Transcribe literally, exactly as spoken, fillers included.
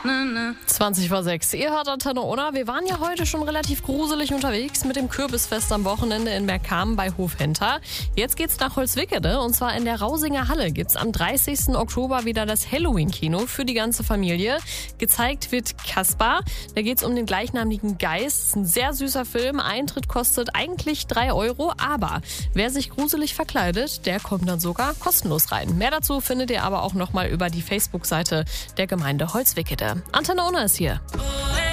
zwanzig vor sechs. Ihr hört Antenne Unna. Wir waren ja heute schon relativ gruselig unterwegs mit dem Kürbisfest am Wochenende in Bergkamen bei Hofhenta. Jetzt geht's nach Holzwickede und zwar in der Rausinger Halle gibt's am dreißigsten Oktober wieder das Halloween-Kino für die ganze Familie. Gezeigt wird Kaspar. Da geht's um den gleichnamigen Geist. Ein sehr süßer Film. Eintritt kostet eigentlich drei Euro, aber wer sich gruselig verkleidet, der kommt dann sogar kostenlos rein. Mehr dazu findet ihr aber auch nochmal über die Facebook-Seite der Gemeinde Holzwickede. Antenne Unna ist hier.